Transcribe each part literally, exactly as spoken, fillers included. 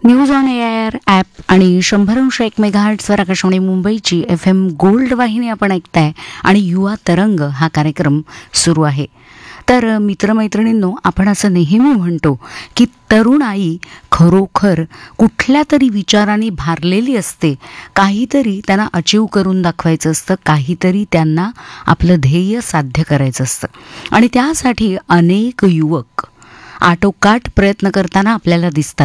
News on air app आणि शंभर अंश एक मेगाहर्ट्झवर आकाशवाणी मुंबईची एफ एम गोल्ड वाहिनी आपण ऐकताय आणि युवा तरंग हा कार्यक्रम सुरू आहे. तर मित्रमैत्रिणींनो, आपण असं नेहमी म्हणतो की तरुण आई खरोखर कुठल्या तरी विचारांनी भारलेली असते. काहीतरी त्यांना अचीव करून दाखवायचं असतं, काहीतरी त्यांना आपलं ध्येय साध्य करायचं असतं आणि त्यासाठी अनेक युवक आटोकाट प्रयत्न करताना आपल्याला दिसतात.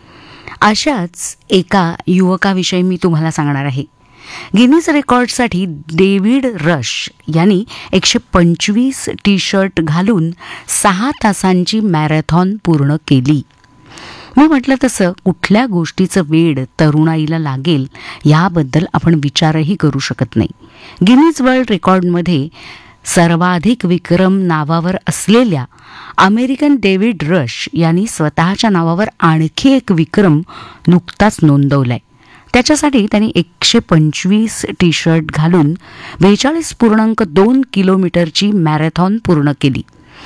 अशाच एका युवकाविषयी मी तुम्हाला सांगणार आहे. गिनीज रेकॉर्डसाठी डेव्हिड रश यांनी एकशे पंचवीस टी शर्ट घालून सहा तासांची मॅरेथॉन पूर्ण केली. मी म्हटलं तसं कुठल्या गोष्टीचं वेड तरुणाईला लागेल याबद्दल आपण विचारही करू शकत नाही. गिनीज वर्ल्ड रेकॉर्डमध्ये सर्वाधिक विक्रम नावावर असलेल्या अमेरिकन डेव्हिड रश यांनी स्वतःच्या नावावर आणखी एक विक्रम नुकताच नोंदवलाय. त्याच्यासाठी त्यांनी एकशे पंचवीस टी शर्ट घालून बेचाळीस पूर्णांक दोन किलोमीटरची मॅरेथॉन पूर्ण केली.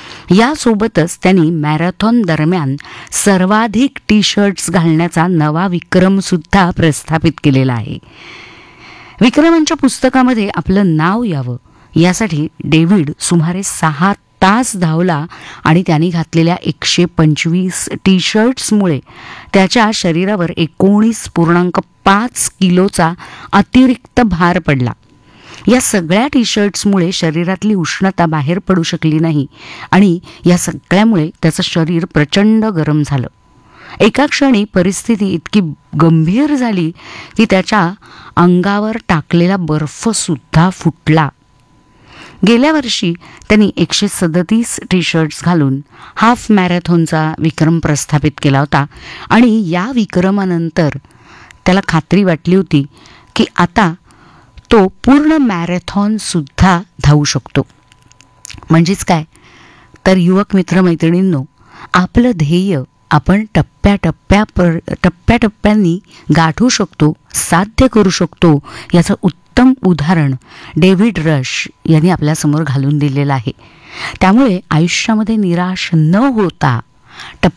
यासोबतच त्यांनी मॅरेथॉन दरम्यान सर्वाधिक टी शर्ट्स घालण्याचा नवा विक्रमसुद्धा प्रस्थापित केलेला आहे. विक्रमांच्या पुस्तकामध्ये आपलं नाव यावं यासाठी डेव्हिड सुमारे सहा तास धावला आणि त्यांनी घातलेल्या एकशे पंचवीस टी शर्ट्समुळे त्याच्या शरीरावर एकोणीस पूर्णांक पाच किलोचा अतिरिक्त भार पडला. या सगळ्या टी शर्ट्समुळे शरीरातली उष्णता बाहेर पडू शकली नाही आणि या सगळ्यामुळे त्याचं शरीर प्रचंड गरम झालं. एका क्षणी परिस्थिती इतकी गंभीर झाली की त्याच्या अंगावर टाकलेला बर्फसुद्धा फुटला. गेल्या वर्षी त्यांनी एकशे सदतीस टी शर्ट्स घालून हाफ मॅरेथॉनचा विक्रम प्रस्थापित केला होता आणि या विक्रमानंतर त्याला खात्री वाटली होती की आता तो पूर्ण मॅरेथॉनसुद्धा धावू शकतो. म्हणजेच काय तर युवक मित्रमैत्रिणींनो, आपलं ध्येय आपण टप्प्याटप्प्या पर टप्प्याटप्प्यांनी गाठू शकतो, साध्य करू शकतो. याचं उत्तम उदाहरण डेव्हिड रश यांनी आपल्यासमोर घालून दिलेलं आहे. त्यामुळे आयुष्यामध्ये निराश न होता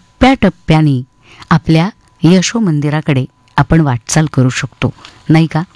टप्प्याटप्प्याने आपल्या यशोमंदिराकडे आपण वाटचाल करू शकतो, नाही का?